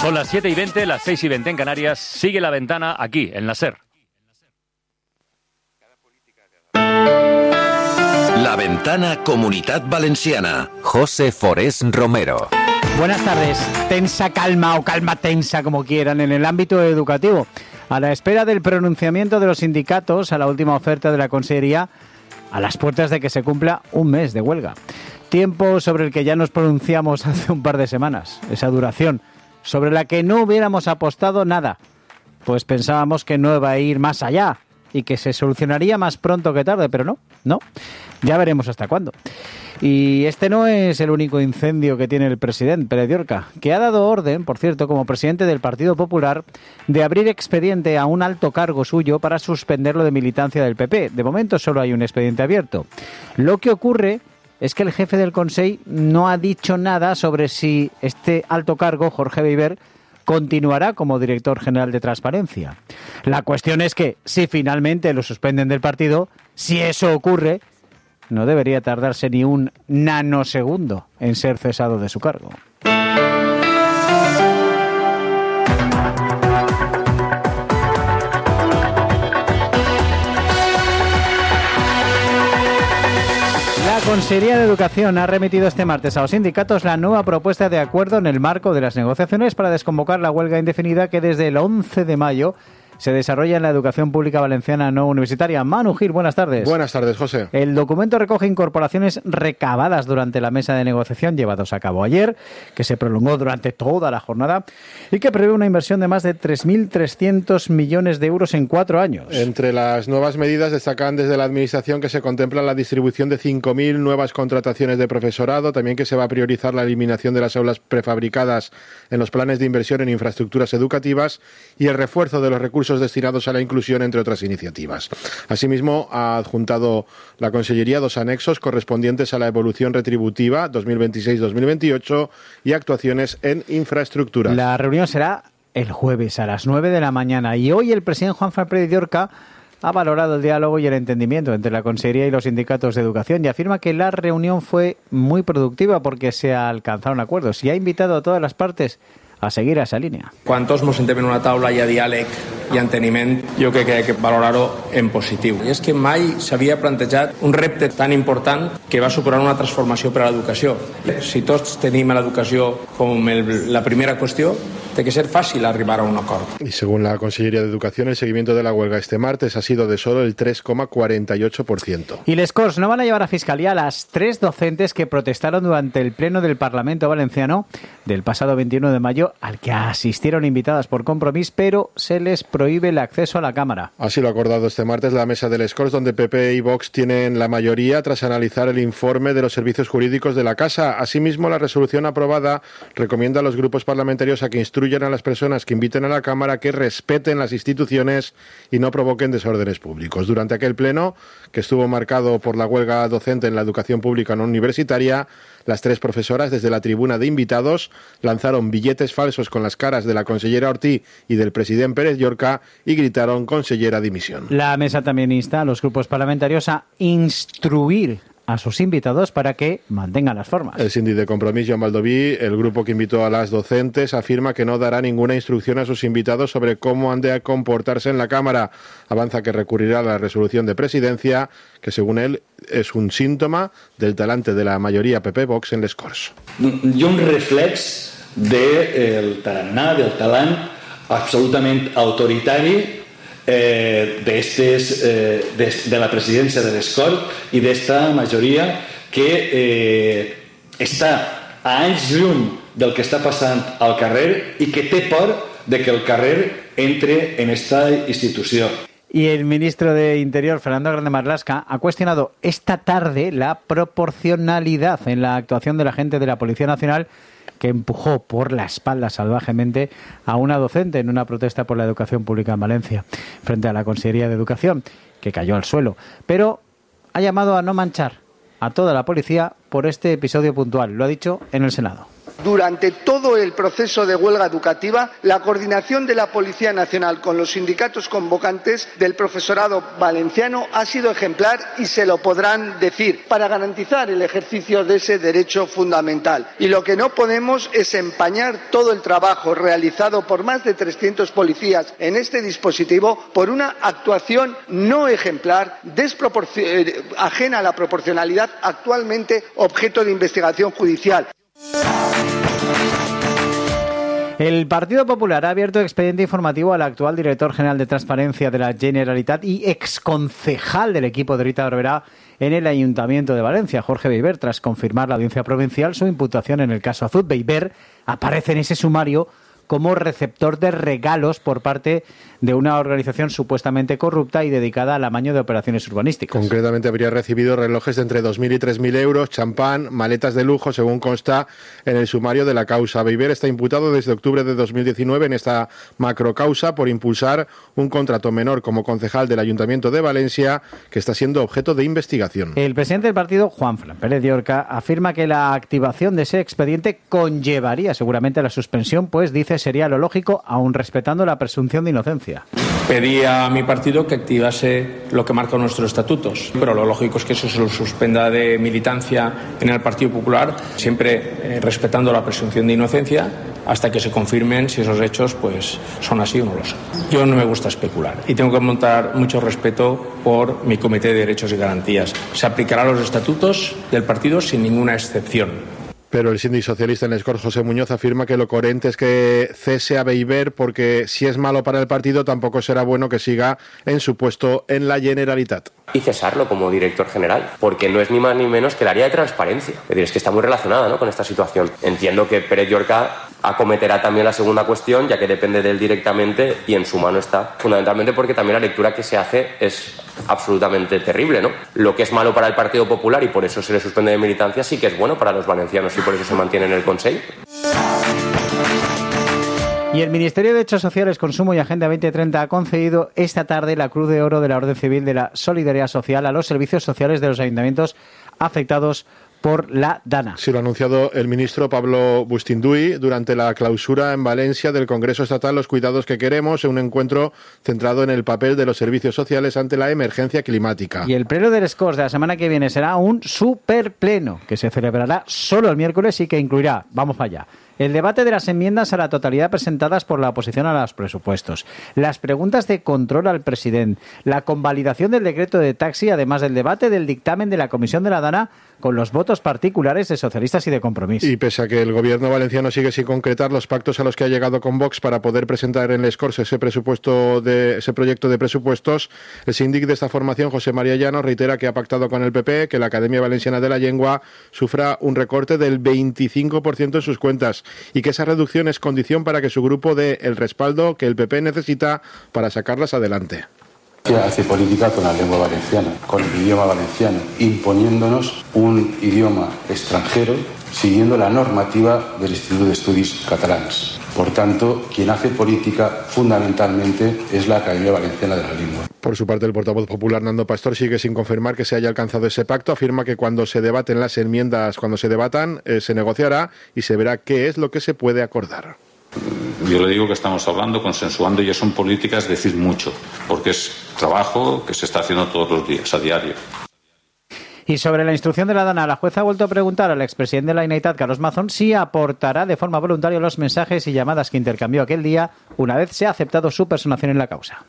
Son las 7:20, las 6:20 en Canarias. Sigue La Ventana aquí, en la SER. La Ventana Comunitat Valenciana. José Forés Romero. Buenas tardes. Tensa calma o calma tensa, como quieran, en el ámbito educativo. A la espera del pronunciamiento de los sindicatos a la última oferta de la Consellería, a las puertas de que se cumpla un mes de huelga. Tiempo sobre el que ya nos pronunciamos hace un par de semanas. Esa duración, sobre la que no hubiéramos apostado nada, pues pensábamos que no iba a ir más allá y que se solucionaría más pronto que tarde, pero no. Ya veremos hasta cuándo. Y este no es el único incendio que tiene el presidente Pérez Llorca, que ha dado orden, por cierto, como presidente del Partido Popular, de abrir expediente a un alto cargo suyo para suspenderlo de militancia del PP. De momento solo hay un expediente abierto. Lo que ocurre es que el jefe del Consell no ha dicho nada sobre si este alto cargo, Jorge Beiber, continuará como director general de Transparencia. La cuestión es que, si finalmente lo suspenden del partido, si eso ocurre, no debería tardarse ni un nanosegundo en ser cesado de su cargo. La Consellería de Educación ha remitido este martes a los sindicatos la nueva propuesta de acuerdo en el marco de las negociaciones para desconvocar la huelga indefinida que desde el 11 de mayo se desarrolla en la educación pública valenciana no universitaria. Manu Gil, buenas tardes. Buenas tardes, José. El documento recoge incorporaciones recabadas durante la mesa de negociación llevados a cabo ayer, que se prolongó durante toda la jornada y que prevé una inversión de más de 3.300 millones de euros en 4 años. Entre las nuevas medidas destacan desde la Administración que se contempla la distribución de 5.000 nuevas contrataciones de profesorado, también que se va a priorizar la eliminación de las aulas prefabricadas en los planes de inversión en infraestructuras educativas y el refuerzo de los recursos destinados a la inclusión, entre otras iniciativas. Asimismo, ha adjuntado la Consellería 2 anexos correspondientes a la evolución retributiva 2026-2028 y actuaciones en infraestructuras. La reunión será el jueves a las 9 de la mañana y hoy el presidente Juanfran Pérez Llorca ha valorado el diálogo y el entendimiento entre la Consellería y los sindicatos de educación y afirma que la reunión fue muy productiva porque se alcanzaron acuerdos y ha invitado a todas las partes a seguir a esa línia. Quan tots ens sentem en una taula hi ha diàleg i enteniment, jo crec que hay que valorar-ho en positiu. I és que mai s'havia plantejat un repte tan important que va suposar una transformació per a l'educació. Si tots tenim a l'educació com la primera qüestió, té que ser fácil arribar a un acuerdo. Y según la Consellería de Educación, el seguimiento de la huelga este martes ha sido de solo el 3,48%. Y les Corts no van a llevar a fiscalía a las 3 docentes que protestaron durante el pleno del Parlamento Valenciano del pasado 21 de mayo, al que asistieron invitadas por Compromís, pero se les prohíbe el acceso a la Cámara. Así lo ha acordado este martes la mesa de les Corts, donde PP y Vox tienen la mayoría tras analizar el informe de los servicios jurídicos de la Casa. Asimismo, la resolución aprobada recomienda a los grupos parlamentarios a que instruyan a las personas que inviten a la Cámara que respeten las instituciones y no provoquen desórdenes públicos. Durante aquel pleno, que estuvo marcado por la huelga docente en la educación pública no universitaria, las 3 profesoras desde la tribuna de invitados lanzaron billetes falsos con las caras de la consellera Ortí y del presidente Pérez Llorca y gritaron consellera dimisión. La mesa también insta a los grupos parlamentarios a instruir a sus invitados para que mantengan las formas. El síndic de Compromís, Joan Baldoví, el grupo que invitó a las docentes, afirma que no dará ninguna instrucción a sus invitados sobre cómo han de comportarse en la Cámara. Avanza que recurrirá a la resolución de presidencia, que según él es un síntoma del talante de la mayoría PP-Vox en les Corts. Hi ha un reflex del tarannà, del talent absolutament autoritari de la presidència de les Corts i d'esta majoria que està a anys llum del que està passant al carrer i que té por de que el carrer entre en esta institució. Y el ministro de Interior, Fernando Grande Marlaska, ha cuestionado esta tarde la proporcionalidad en la actuación de la agente de la Policía Nacional que empujó por la espalda salvajemente a una docente en una protesta por la educación pública en Valencia, frente a la Consellería de Educación, que cayó al suelo. Pero ha llamado a no manchar a toda la policía por este episodio puntual. Lo ha dicho en el Senado. Durante todo el proceso de huelga educativa, la coordinación de la Policía Nacional con los sindicatos convocantes del profesorado valenciano ha sido ejemplar y se lo podrán decir para garantizar el ejercicio de ese derecho fundamental. Y lo que no podemos es empañar todo el trabajo realizado por más de 300 policías en este dispositivo por una actuación no ejemplar, ajena a la proporcionalidad, actualmente objeto de investigación judicial. El Partido Popular ha abierto expediente informativo al actual director general de Transparencia de la Generalitat y exconcejal del equipo de Rita Barberá en el Ayuntamiento de Valencia, Jorge Beiber, tras confirmar la Audiencia Provincial su imputación en el caso Azud. Beiber aparece en ese sumario como receptor de regalos por parte de una organización supuestamente corrupta y dedicada al amaño de operaciones urbanísticas. Concretamente habría recibido relojes de entre 2.000 y 3.000 euros, champán, maletas de lujo, según consta en el sumario de la causa. Beiber está imputado desde octubre de 2019 en esta macrocausa por impulsar un contrato menor como concejal del Ayuntamiento de Valencia, que está siendo objeto de investigación. El presidente del partido, Juanfran Pérez de Orca, afirma que la activación de ese expediente conllevaría seguramente la suspensión, pues dice sería lo lógico, aun respetando la presunción de inocencia. Pedí a mi partido que activase lo que marcan nuestros estatutos, pero lo lógico es que eso se lo suspenda de militancia en el Partido Popular, siempre respetando la presunción de inocencia, hasta que se confirmen si esos hechos pues son así o no lo son. Yo no me gusta especular y tengo que montar mucho respeto por mi Comité de Derechos y Garantías. Se aplicarán los estatutos del partido sin ninguna excepción. Pero el síndic socialista en Les Corts, José Muñoz, afirma que lo coherente es que cese a Beiber porque si es malo para el partido tampoco será bueno que siga en su puesto en la Generalitat. Y cesarlo como director general, porque no es ni más ni menos que el área de transparencia. Es decir, es que está muy relacionada, ¿no?, con esta situación. Entiendo que Pérez Llorca acometerá también la segunda cuestión, ya que depende de él directamente y en su mano está, fundamentalmente porque también la lectura que se hace es absolutamente terrible, ¿no? Lo que es malo para el Partido Popular y por eso se le suspende de militancia sí que es bueno para los valencianos y por eso se mantiene en el Consell. Y el Ministerio de Derechos Sociales, Consumo y Agenda 2030 ha concedido esta tarde la Cruz de Oro de la Orden Civil de la Solidaridad Social a los servicios sociales de los ayuntamientos afectados por la Dana. Sí, lo ha anunciado el ministro Pablo Bustinduy durante la clausura en Valencia del Congreso Estatal Los Cuidados que Queremos, en un encuentro centrado en el papel de los servicios sociales ante la emergencia climática. Y el pleno de Les Corts de la semana que viene será un superpleno que se celebrará solo el miércoles y que incluirá, vamos para allá, el debate de las enmiendas a la totalidad presentadas por la oposición a los presupuestos, las preguntas de control al presidente, la convalidación del decreto de taxi, además del debate del dictamen de la Comisión de la Dana con los votos particulares de socialistas y de Compromís. Y pese a que el gobierno valenciano sigue sin concretar los pactos a los que ha llegado con Vox para poder presentar en Les Corts ese proyecto de presupuestos, el síndic de esta formación, José María Llano, reitera que ha pactado con el PP que la Academia Valenciana de la Llengua sufra un recorte del 25% en sus cuentas y que esa reducción es condición para que su grupo dé el respaldo que el PP necesita para sacarlas adelante. Hace política con la lengua valenciana, con el idioma valenciano, imponiéndonos un idioma extranjero siguiendo la normativa del Instituto de Estudis Catalans. Por tanto, quien hace política fundamentalmente es la Academia Valenciana de la Lengua. Por su parte, el portavoz popular Nando Pastor sigue sin confirmar que se haya alcanzado ese pacto. Afirma que cuando se debaten las enmiendas, se negociará y se verá qué es lo que se puede acordar. Yo le digo que estamos hablando, consensuando, y son políticas decir mucho, porque es trabajo que se está haciendo todos los días, a diario. Y sobre la instrucción de la Dana, la jueza ha vuelto a preguntar al expresidente de la Generalitat, Carlos Mazón, si aportará de forma voluntaria los mensajes y llamadas que intercambió aquel día, una vez se ha aceptado su personación en la causa.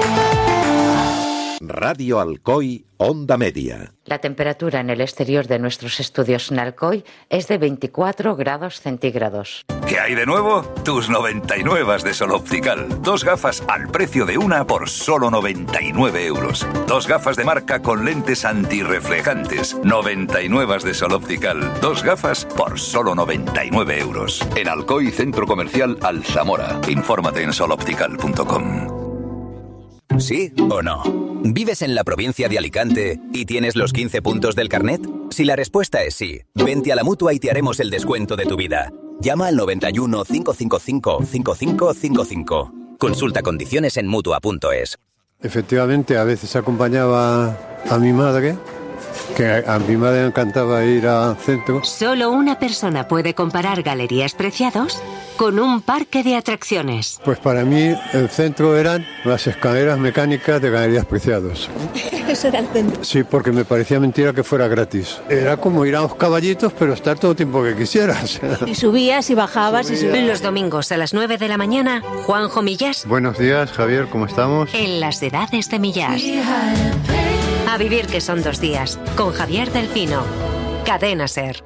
Radio Alcoy, Onda Media. La temperatura en el exterior de nuestros estudios en Alcoy es de 24 grados centígrados. ¿Qué hay de nuevo? Tus 99 de Sol Optical. 2 gafas al precio de una por solo 99 euros. 2 gafas de marca con lentes antirreflejantes. 99 de Sol Optical. 2 gafas por solo 99 euros. En Alcoy, Centro Comercial Alzamora. Infórmate en soloptical.com. ¿Sí o no? ¿Vives en la provincia de Alicante y tienes los 15 puntos del carnet? Si la respuesta es sí, vente a la Mutua y te haremos el descuento de tu vida. Llama al 91 555 5555. Consulta condiciones en Mutua.es. Efectivamente, a veces acompañaba a mi madre Que a mi madre me encantaba ir al centro. Solo una persona puede comparar Galerías Preciados con un parque de atracciones. Pues para mí el centro eran las escaleras mecánicas de Galerías Preciados. Eso era el centro. Sí, porque me parecía mentira que fuera gratis. Era como ir a los caballitos, pero estar todo el tiempo que quisieras. Y subías y bajabas y subías. Los domingos a las 9 de la mañana, Juanjo Millás. Buenos días, Javier, ¿cómo estamos? En las edades de Millás. A vivir que son 2 días, con Javier del Pino. Cadena SER.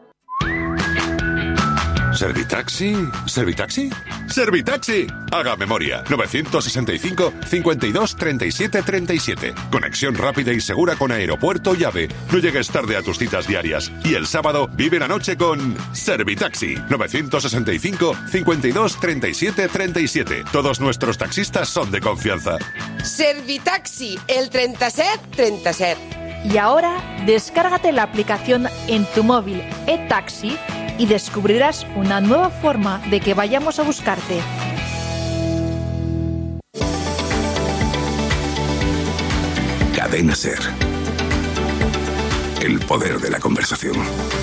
¿Servitaxi? ¿Servitaxi? ¡Servitaxi! Haga memoria. 965 52 37 37. Conexión rápida y segura con aeropuerto y AVE. No llegues tarde a tus citas diarias. Y el sábado vive la noche con Servitaxi. 965 52 37 37. Todos nuestros taxistas son de confianza. Servitaxi, el 37 37. Y ahora, descárgate la aplicación en tu móvil eTaxi y descubrirás una nueva forma de que vayamos a buscarte. Cadena SER. El poder de la conversación.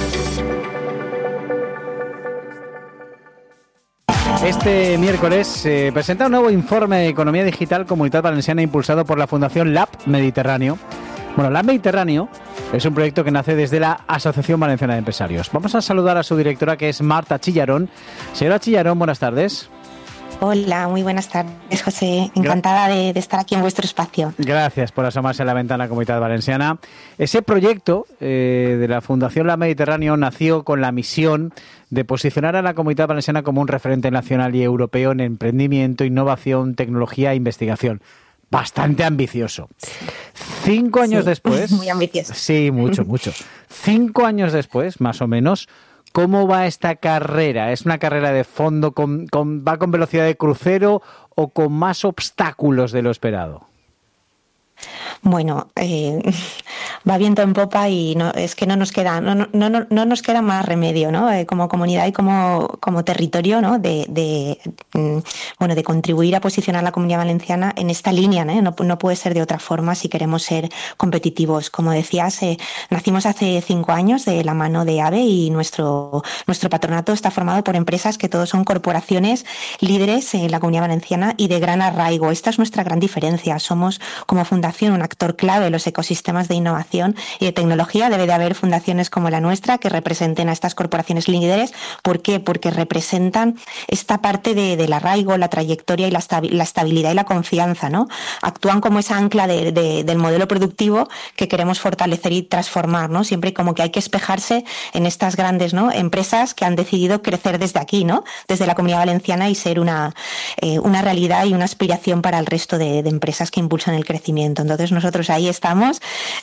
Este miércoles se presenta un nuevo informe de Economía Digital Comunidad Valenciana impulsado por la Fundación Lab Mediterráneo. Bueno, Lab Mediterráneo es un proyecto que nace desde la Asociación Valenciana de Empresarios. Vamos a saludar a su directora, que es Marta Chillarón. Señora Chillarón, buenas tardes. Hola, muy buenas tardes, José. Encantada de estar aquí en vuestro espacio. Gracias por asomarse a la ventana Comunidad Valenciana. Ese proyecto de la Fundación La Mediterráneo nació con la misión de posicionar a la Comunidad Valenciana como un referente nacional y europeo en emprendimiento, innovación, tecnología e investigación. Bastante ambicioso. 5 años después... Muy ambicioso. Sí, mucho. 5 años después, más o menos, ¿cómo va esta carrera? ¿Es una carrera de fondo, va con velocidad de crucero o con más obstáculos de lo esperado? Bueno, va viento en popa y es que no nos queda más remedio, ¿no? Como comunidad y como territorio, ¿no? de contribuir a posicionar la Comunidad Valenciana en esta línea, ¿no? No puede ser de otra forma si queremos ser competitivos. Como decías, nacimos hace 5 años de la mano de AVE y nuestro patronato está formado por empresas que todos son corporaciones líderes en la Comunidad Valenciana y de gran arraigo. Esta es nuestra gran diferencia. Somos como fundación un actor clave en los ecosistemas de innovación y de tecnología. Debe de haber fundaciones como la nuestra que representen a estas corporaciones líderes. ¿Por qué? Porque representan esta parte del arraigo, la trayectoria y la estabilidad y la confianza, ¿no? Actúan como esa ancla del modelo productivo que queremos fortalecer y transformar, ¿no? Siempre como que hay que espejarse en estas grandes, ¿no? empresas que han decidido crecer desde aquí, ¿no? Desde la Comunidad Valenciana y ser una realidad y una aspiración para el resto de empresas que impulsan el crecimiento. Entonces nosotros ahí estamos,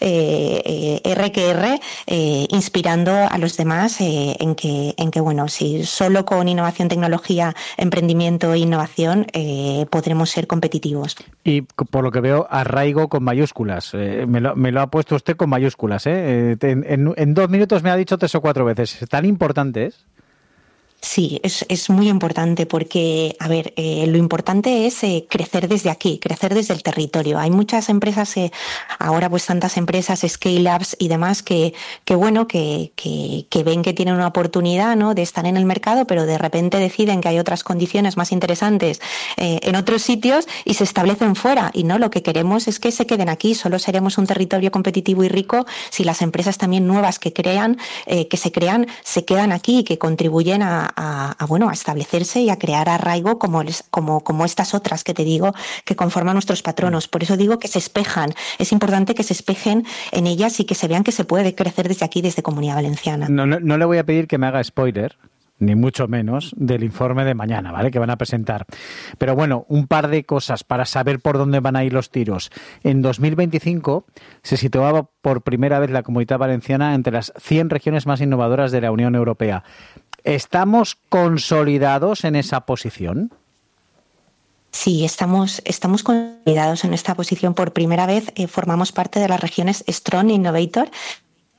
inspirando a los demás en que bueno, si solo con innovación, tecnología, emprendimiento e innovación podremos ser competitivos. Y por lo que veo, arraigo con mayúsculas. Me lo ha puesto usted con mayúsculas. En 2 minutos me ha dicho 3 o 4 veces. ¿Tan importante es? Sí, es muy importante porque, lo importante es crecer desde aquí, crecer desde el territorio. Hay muchas empresas, ahora pues tantas empresas, scale-ups y demás que ven que tienen una oportunidad, ¿no? de estar en el mercado, pero de repente deciden que hay otras condiciones más interesantes en otros sitios y se establecen fuera. Y no, lo que queremos es que se queden aquí. Solo seremos un territorio competitivo y rico si las empresas también nuevas que se crean, se quedan aquí y que contribuyen a establecerse y a crear arraigo como estas otras que te digo que conforman nuestros patronos. Por eso digo que se espejan. Es importante que se espejen en ellas y que se vean que se puede crecer desde aquí, desde Comunidad Valenciana. No le voy a pedir que me haga spoiler, ni mucho menos, del informe de mañana, ¿vale? Que van a presentar. Pero bueno, un par de cosas para saber por dónde van a ir los tiros. En 2025 se situaba por primera vez la Comunidad Valenciana entre las 100 regiones más innovadoras de la Unión Europea. ¿Estamos consolidados en esa posición? Sí, estamos consolidados en esta posición. Por primera vez formamos parte de las regiones Strong Innovator,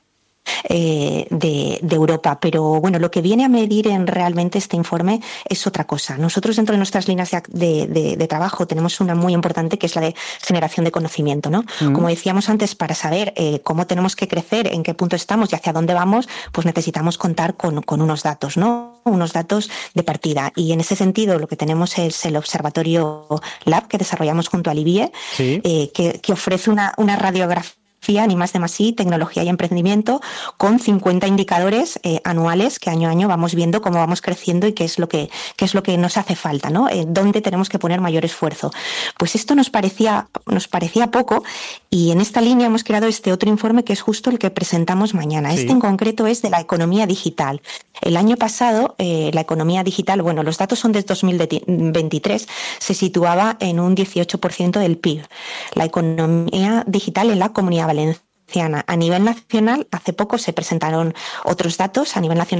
de Europa. Pero bueno, lo que viene a medir realmente este informe es otra cosa. Nosotros dentro de nuestras líneas de trabajo tenemos una muy importante, que es la de generación de conocimiento, ¿no? Como decíamos antes, para saber cómo tenemos que crecer, en qué punto estamos y hacia dónde vamos, pues necesitamos contar con unos datos, ¿no? Unos datos de partida. Y en ese sentido lo que tenemos es el Observatorio Lab que desarrollamos junto al IBIE, que ofrece una radiografía, ni más de más I, tecnología y emprendimiento, con 50 indicadores anuales que año a año vamos viendo cómo vamos creciendo y qué es lo que nos hace falta, ¿no? Dónde tenemos que poner mayor esfuerzo. Pues esto nos parecía poco, y en esta línea hemos creado este otro informe que es justo el que presentamos mañana. Este en concreto es de la economía digital. El año pasado la economía digital, bueno, los datos son de 2023, se situaba en un 18% del PIB. La economía digital en la Comunidad Valenciana. A nivel nacional, hace poco se presentaron otros datos. A nivel nacional